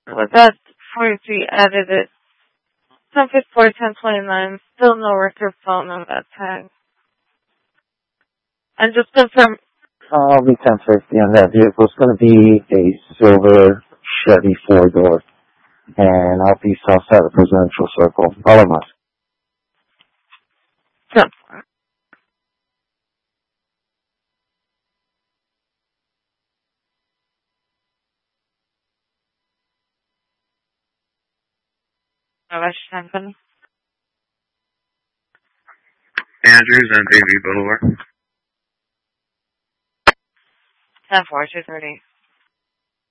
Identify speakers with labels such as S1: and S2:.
S1: Was that 43 edited? 1054, 1029, still no record phone on that tag. And just confirm.
S2: I'll be 1050 on that vehicle. It's going to be a silver Chevy 4-door. And I'll be south side of Presidential Circle. All of us.
S1: Yeah.
S3: Andrews on Davie Boulevard.
S1: 10-4, 230.